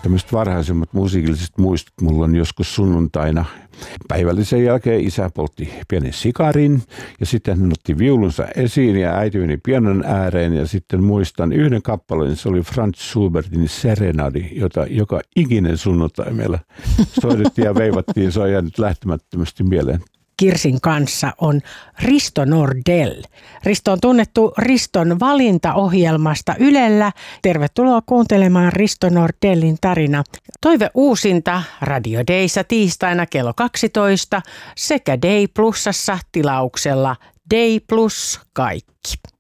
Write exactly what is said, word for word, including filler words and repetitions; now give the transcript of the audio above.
tämmöiset varhaisemmat musiikilliset muistot. Mulla on joskus sunnuntaina päivällisen jälkeen isä poltti pienen sikarin ja sitten hän otti viulunsa esiin ja äiti meni pianon ääreen ja sitten muistan yhden kappaleen, se oli Franz Schubertin Serenadi, jota joka ikinen sunnuntai meillä soitettiin ja veivattiin, se on jäänyt lähtemättömästi mieleen. Kirsin kanssa on Risto Nordell. Risto on tunnettu Riston valintaohjelmasta Ylellä. Tervetuloa kuuntelemaan Risto Nordellin tarina. Toive uusinta Radio Dayssä tiistaina kello kaksitoista sekä Day Plusassa tilauksella Day Plus kaikki.